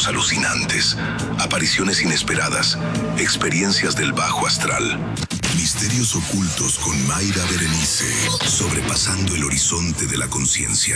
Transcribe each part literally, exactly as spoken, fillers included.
encuentros alucinantes, apariciones inesperadas, experiencias del bajo astral. Misterios ocultos con Mayra Berenice, sobrepasando el horizonte de la conciencia.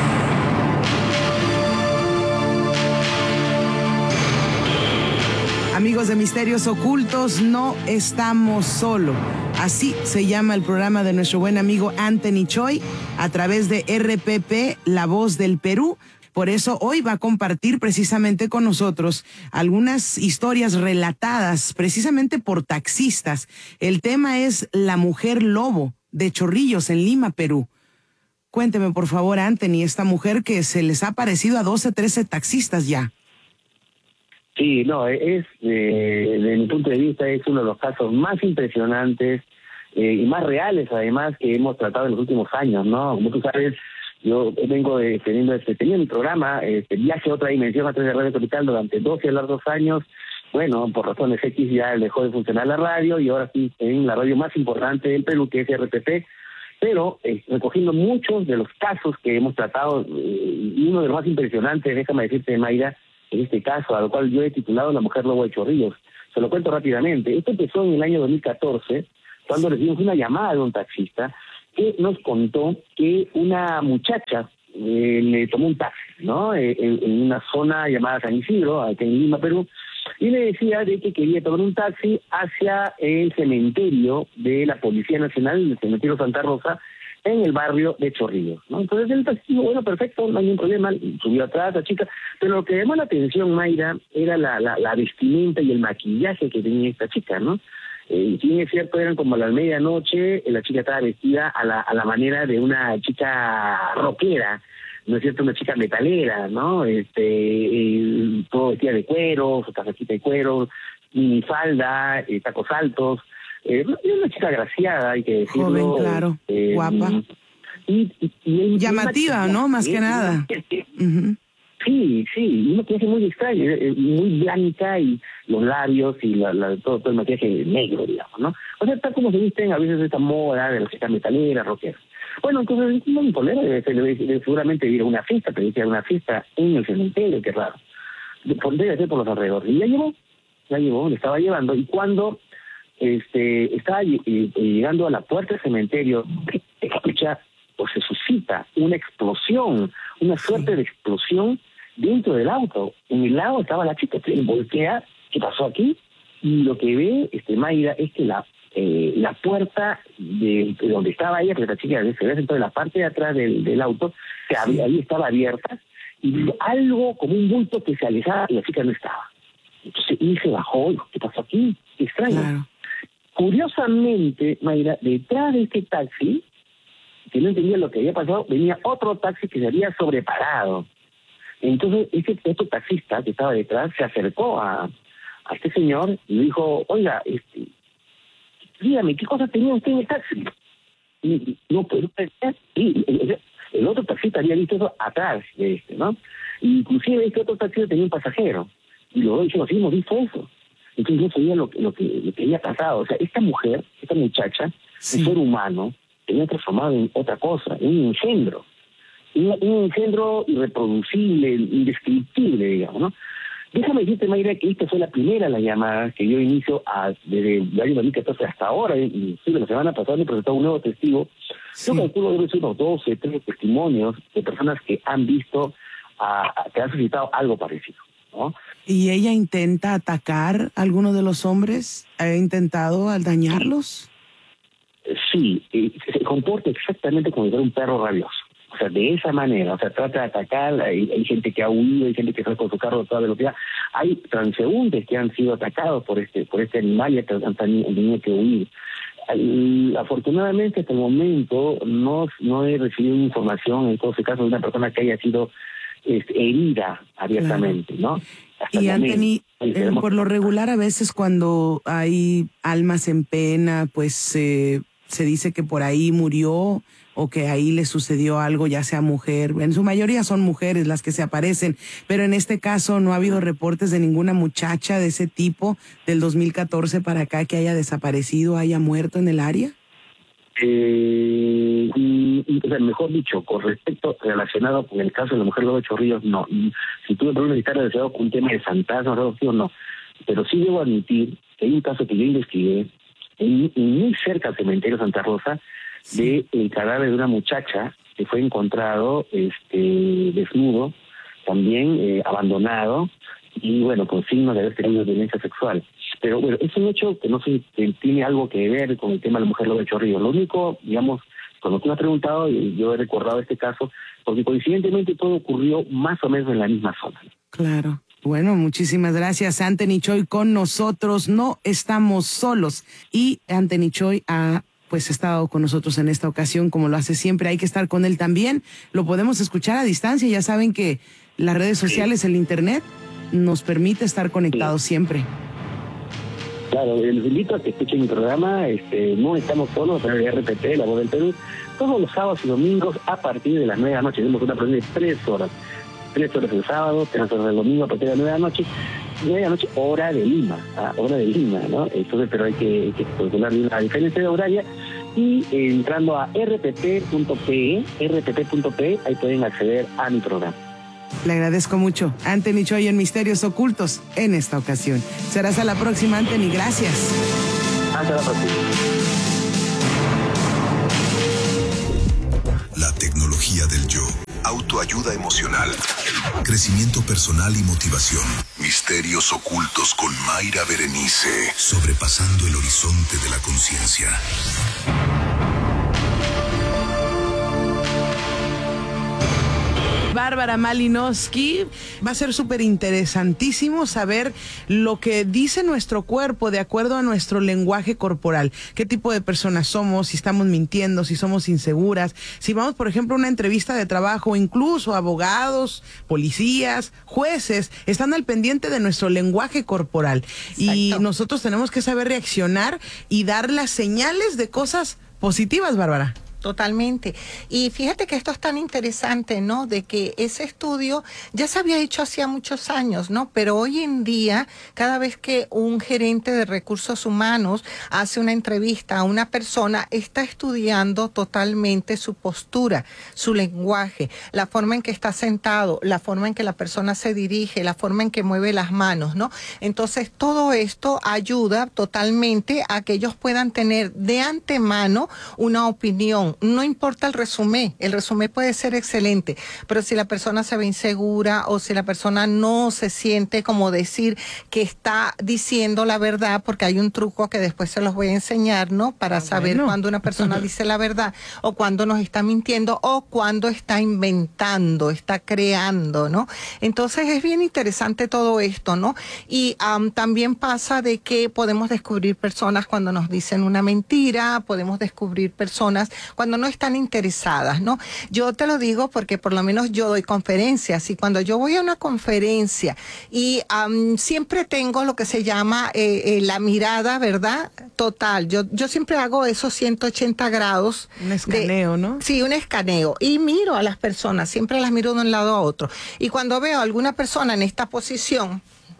Amigos de Misterios Ocultos, no estamos solos. Así se llama el programa de nuestro buen amigo Anthony Choi a través de R P P, La Voz del Perú. Por eso hoy va a compartir precisamente con nosotros algunas historias relatadas precisamente por taxistas. El tema es La Mujer Lobo de Chorrillos en Lima, Perú. Cuénteme por favor, Anthony, esta mujer que se les ha parecido a doce, trece taxistas ya. Sí, no, es, eh, desde mi punto de vista, es uno de los casos más impresionantes eh, y más reales, además, que hemos tratado en los últimos años, ¿no? Como tú sabes, yo vengo de, teniendo este, tenía mi programa, este, Viaje a otra dimensión a través de Radio Capital durante doce largos años. Bueno, por razones X ya dejó de funcionar la radio y ahora sí en la radio más importante del Perú, que es R P P, pero eh, recogiendo muchos de los casos que hemos tratado, eh, y uno de los más impresionantes, déjame decirte, Mayra, en este caso, a lo cual yo he titulado La Mujer Lobo de Chorrillos. Se lo cuento rápidamente. Esto empezó en el año dos mil catorce, cuando recibimos una llamada de un taxista que nos contó que una muchacha eh, le tomó un taxi, ¿no? Eh, en, en una zona llamada San Isidro, aquí en Lima, Perú, y le decía de que quería tomar un taxi hacia el cementerio de la Policía Nacional, el cementerio Santa Rosa, en el barrio de Chorrillos, ¿no? Entonces el taxi dijo, bueno, perfecto, no hay ningún problema, subió atrás la chica, pero lo que llamó la atención, Mayra, era la, la, la vestimenta y el maquillaje que tenía esta chica, ¿no? Eh, si bien es cierto, eran como a la medianoche, la chica estaba vestida a la, a la manera de una chica rockera, ¿no es cierto?, una chica metalera, ¿no? Este, eh, todo vestida de cuero, su casquita de cuero, minifalda, eh, tacos altos. Eh, es una chica agraciada, hay que decirlo. Joven, claro, eh, guapa. Y, y, y llamativa, ¿no? Más que nada. Uh-huh. Sí, sí, y un maquillaje muy extraño, muy blanca y los labios y la, la, todo, todo el maquillaje negro, digamos, ¿no? O sea, tal como se visten a veces esta moda de las chicas metaleras, rockeras. Bueno, entonces no hay problema, seguramente ir a una fiesta, pero ir a una fiesta en el cementerio, qué raro. Debe ser por los alrededores. Y ya llevó, ya llevó, le estaba llevando, y cuando este estaba llegando a la puerta del cementerio, escucha o se suscita una explosión, una suerte de explosión dentro del auto. En el lado estaba la chica, se voltea, ¿qué pasó aquí? Y lo que ve este Mayra es que la eh, la puerta de, de donde estaba ella, porque la chica se ve sentado en la parte de atrás del, del auto, que había, ahí estaba abierta, y algo como un bulto que se alejaba y la chica no estaba. Entonces, y se bajó, y dijo, ¿qué pasó aquí? Qué extraño. Claro. Curiosamente, Mayra, detrás de este taxi, que no entendía lo que había pasado, venía otro taxi que se había sobreparado. Entonces, este, este taxista que estaba detrás se acercó a, a este señor y le dijo, oiga, este, dígame, ¿qué cosa tenía usted en el taxi? Y, y no, pues, sí, el, el otro taxista había visto eso atrás de este, ¿no? Y inclusive este otro taxista tenía un pasajero. Y los dos dijimos, sí, hemos visto eso. Entonces no sabía lo, lo, que, lo que había pasado. O sea, esta mujer, esta muchacha, sí, un ser humano, tenía transformado en otra cosa, en un engendro. Un, un engendro irreproducible, indescriptible, digamos, ¿no? Déjame decirte, Mayra, que esta fue la primera la llamada que yo inicio a, desde el año dos mil catorce hasta ahora, y sí, la semana pasada me presentó un nuevo testigo. Sí. Yo calculo que debe ser unos doce, trece testimonios de personas que han visto, a, a, que han suscitado algo parecido, ¿no? ¿Y ella intenta atacar a alguno de los hombres? ¿Ha intentado dañarlos? Sí, eh, se comporta exactamente como si fuera un perro rabioso. O sea, de esa manera, o sea, trata de atacar, hay, hay gente que ha huido, hay gente que fue con su carro a toda velocidad, hay transeúntes que han sido atacados por este por este animal y han, han tenido que huir. Y, afortunadamente, hasta el momento no, no he recibido información, en todo ese caso, de una persona que haya sido este, herida abiertamente, claro, ¿no? Hasta y Anthony, eh, por lo regular, a veces cuando hay almas en pena, pues eh, se dice que por ahí murió o que ahí le sucedió algo, ya sea mujer. En su mayoría son mujeres las que se aparecen, pero en este caso no ha habido reportes de ninguna muchacha de ese tipo del dos mil catorce para acá que haya desaparecido, haya muerto en el área. Eh, y, y, o sea, mejor dicho, con respecto relacionado con el caso de la mujer Lobo de Chorrillos, no. Si tú me preguntas si está relacionado con un tema de fantasmas, no. Pero sí debo admitir que hay un caso que yo investigué en, en muy cerca del cementerio Santa Rosa, de el cadáver de una muchacha que fue encontrado este desnudo, también eh, abandonado, y bueno, con signos de haber tenido violencia sexual. Pero bueno, es un hecho que no sé que tiene algo que ver con el tema de la mujer Lobo de Chorrillos. Lo único, digamos, cuando tú me has preguntado, yo he recordado este caso, porque coincidentemente todo ocurrió más o menos en la misma zona. Claro. Bueno, muchísimas gracias, Anthony Choi, con nosotros. No estamos solos. Y Anthony Choi ha pues estado con nosotros en esta ocasión, como lo hace siempre. Hay que estar con él también. Lo podemos escuchar a distancia. Ya saben que las redes sociales, el internet, nos permite estar conectados sí. siempre. Claro, les invito a que escuchen mi programa, este, No Estamos Solos, a través de R P P, La Voz del Perú, todos los sábados y domingos a partir de las nueve de la noche. Tenemos una programa de tres horas. Tres horas el sábado, tres horas el domingo a partir de las nueve de la noche. nueve de la noche, hora de Lima, ¿ah? hora de Lima, ¿no? Entonces, pero hay que, hay que calcular la diferencia de horaria. Y eh, entrando a r p p punto p e, r p p punto p e, ahí pueden acceder a mi programa. Le agradezco mucho, Anthony Choi en Misterios Ocultos en esta ocasión. Será hasta la próxima, Anthony. Gracias. Hasta la próxima. La tecnología del yo. Autoayuda emocional. Crecimiento personal y motivación. Misterios ocultos con Mayra Berenice. Sobrepasando el horizonte de la conciencia. Bárbara Malinowski, va a ser súper interesantísimo saber lo que dice nuestro cuerpo de acuerdo a nuestro lenguaje corporal. Qué tipo de personas somos, si estamos mintiendo, si somos inseguras, si vamos, por ejemplo, a una entrevista de trabajo, incluso abogados, policías, jueces, están al pendiente de nuestro lenguaje corporal. Exacto. Y nosotros tenemos que saber reaccionar y dar las señales de cosas positivas, Bárbara. Totalmente. Y fíjate que esto es tan interesante, ¿no? De que ese estudio ya se había hecho hacía muchos años, ¿no? Pero hoy en día, cada vez que un gerente de recursos humanos hace una entrevista a una persona, está estudiando totalmente su postura, su lenguaje, la forma en que está sentado, la forma en que la persona se dirige, la forma en que mueve las manos, ¿no? Entonces, todo esto ayuda totalmente a que ellos puedan tener de antemano una opinión. No importa el resumen, el resumen puede ser excelente, pero si la persona se ve insegura o si la persona no se siente como decir que está diciendo la verdad, porque hay un truco que después se los voy a enseñar, ¿no? Para saber bueno. cuándo una persona dice la verdad o cuándo nos está mintiendo o cuándo está inventando, está creando, ¿no? Entonces es bien interesante todo esto, ¿no? Y um, también pasa de que podemos descubrir personas cuando nos dicen una mentira, podemos descubrir personas cuando no están interesadas, ¿no? Yo te lo digo porque por lo menos yo doy conferencias y cuando yo voy a una conferencia y um, siempre tengo lo que se llama eh, eh, la mirada, ¿verdad? Total. Yo, yo siempre hago esos ciento ochenta grados. Un escaneo, de, ¿no? Sí, un escaneo. Y miro a las personas, siempre las miro de un lado a otro. Y cuando veo a alguna persona en esta posición,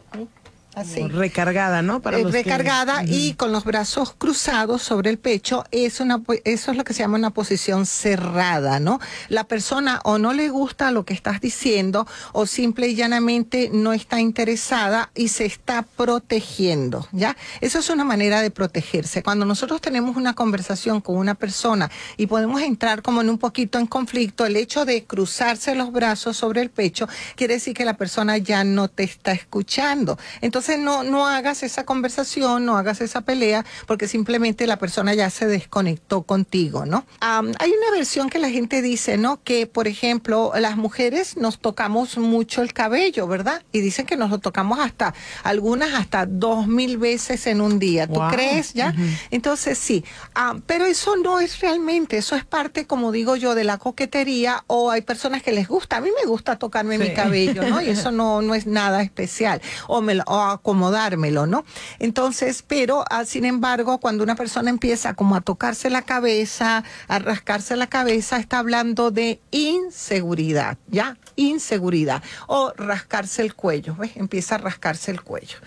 así. Recargada, ¿no? Para eh, los recargada que... y con los brazos cruzados sobre el pecho, es una, eso es lo que se llama una posición cerrada, ¿no? La persona o no le gusta lo que estás diciendo o simple y llanamente no está interesada y se está protegiendo, ¿ya? Eso es una manera de protegerse. Cuando nosotros tenemos una conversación con una persona y podemos entrar como en un poquito en conflicto, el hecho de cruzarse los brazos sobre el pecho quiere decir que la persona ya no te está escuchando. Entonces, No, no hagas esa conversación, no hagas esa pelea, porque simplemente la persona ya se desconectó contigo, ¿no? Um, hay una versión que la gente dice, ¿no? Que, por ejemplo, las mujeres nos tocamos mucho el cabello, ¿verdad? Y dicen que nos lo tocamos hasta, algunas hasta dos mil veces en un día. ¿Tú wow. crees, ya? Uh-huh. Entonces, sí. Um, pero eso no es realmente, eso es parte, como digo yo, de la coquetería, o hay personas que les gusta. A mí me gusta tocarme sí. mi cabello, ¿no? Y eso no, no es nada especial. O me lo... O acomodármelo, ¿no? Entonces, pero ah, sin embargo, cuando una persona empieza como a tocarse la cabeza, a rascarse la cabeza, está hablando de inseguridad, ¿ya? Inseguridad. O rascarse el cuello, ¿ves? Empieza a rascarse el cuello.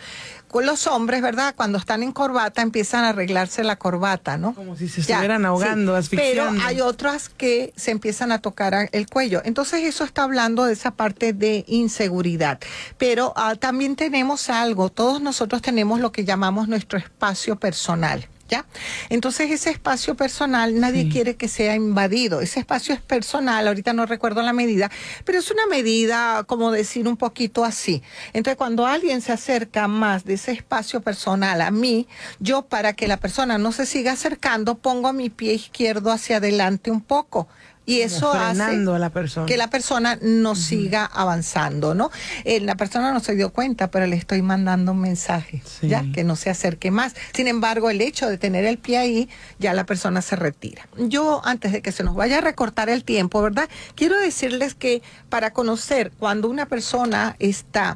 los hombres, ¿verdad? Cuando están en corbata empiezan a arreglarse la corbata, ¿no? Como si se estuvieran ya, ahogando, sí, asfixiando. Pero hay otras que se empiezan a tocar el cuello. Entonces eso está hablando de esa parte de inseguridad. Pero uh, también tenemos algo, todos nosotros tenemos lo que llamamos nuestro espacio personal. ¿Ya? Entonces ese espacio personal nadie sí. quiere que sea invadido. Ese espacio es personal, ahorita no recuerdo la medida, pero es una medida, como decir, un poquito así. Entonces cuando alguien se acerca más de ese espacio personal a mí, yo para que la persona no se siga acercando, pongo mi pie izquierdo hacia adelante un poco. Y eso hace a la persona. que la persona no uh-huh. siga avanzando, ¿no? Eh, la persona no se dio cuenta, pero le estoy mandando un mensaje, sí. ya, que no se acerque más. Sin embargo, el hecho de tener el pie ahí, ya la persona se retira. Yo, antes de que se nos vaya a recortar el tiempo, ¿verdad? Quiero decirles que para conocer cuando una persona está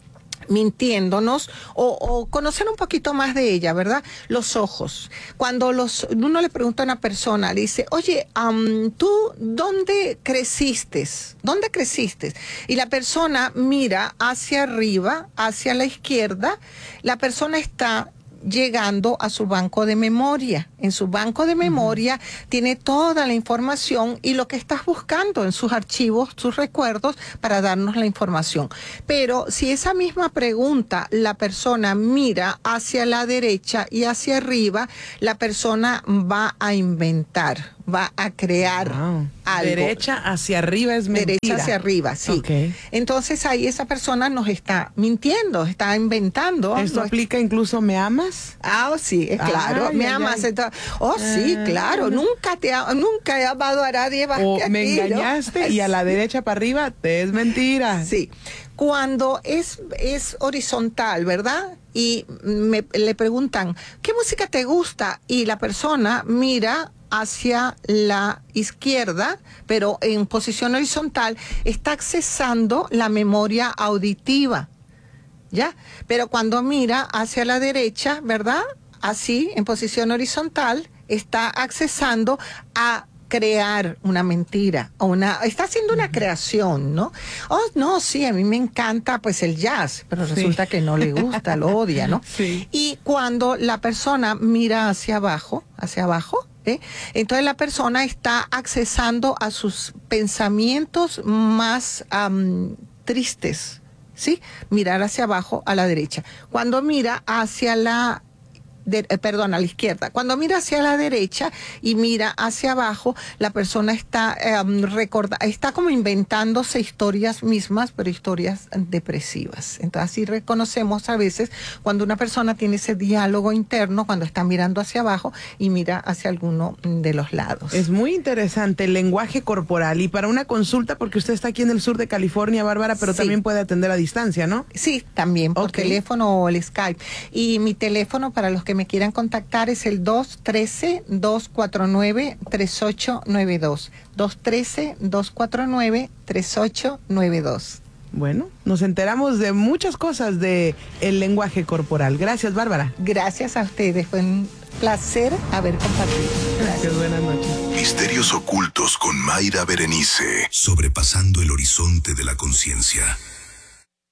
mintiéndonos o, o conocer un poquito más de ella, ¿verdad? Los ojos. Cuando los, uno le pregunta a una persona, le dice, oye, um, ¿tú dónde creciste? ¿Dónde creciste? Y la persona mira hacia arriba, hacia la izquierda, la persona está llegando a su banco de memoria. En su banco de memoria uh-huh. tiene toda la información y lo que estás buscando en sus archivos, sus recuerdos, para darnos la información. Pero si esa misma pregunta la persona mira hacia la derecha y hacia arriba, la persona va a inventar, va a crear wow. algo. Derecha hacia arriba es mentira. Derecha hacia arriba, sí. Okay. Entonces ahí esa persona nos está mintiendo, está inventando. ¿Esto aplica está... incluso me amas? Ah, sí, es claro. Ay, me ay, amas. Ay. Oh, sí, ah, claro. No. Nunca te ha, nunca he amado a nadie más o que a me ti, engañaste, ¿no? Y a la derecha para arriba te es mentira. Sí. Cuando es, es horizontal, ¿verdad? Y me, le preguntan, ¿qué música te gusta? Y la persona mira hacia la izquierda, pero en posición horizontal, está accesando la memoria auditiva, ¿ya? Pero cuando mira hacia la derecha, ¿verdad? Así, en posición horizontal, está accesando a crear una mentira, o una, está haciendo una creación, ¿no? Oh, no, sí, a mí me encanta pues el jazz, pero sí. resulta que no le gusta, lo odia, ¿no? Sí. Y cuando la persona mira hacia abajo, hacia abajo, ¿eh? entonces la persona está accesando a sus pensamientos más um, tristes, ¿sí? Mirar hacia abajo a la derecha. Cuando mira hacia la De, eh, perdón, a la izquierda. Cuando mira hacia la derecha y mira hacia abajo, la persona está eh, recorda, está como inventándose historias mismas, pero historias depresivas. Entonces así reconocemos a veces cuando una persona tiene ese diálogo interno, cuando está mirando hacia abajo y mira hacia alguno de los lados. Es muy interesante el lenguaje corporal. Y para una consulta, porque usted está aquí en el sur de California, Bárbara, pero sí. también puede atender a distancia, ¿no? Sí, también por okay. teléfono o el Skype. Y mi teléfono para los que me quieran contactar es el dos uno tres, dos cuatro nueve, tres ocho nueve dos. dos uno tres, dos cuatro nueve, tres ocho nueve dos. Bueno, nos enteramos de muchas cosas de el lenguaje corporal. Gracias, Bárbara. Gracias a ustedes. Fue un placer haber compartido. Gracias, buenas noches. Misterios ocultos con Mayra Berenice. Sobrepasando el horizonte de la conciencia.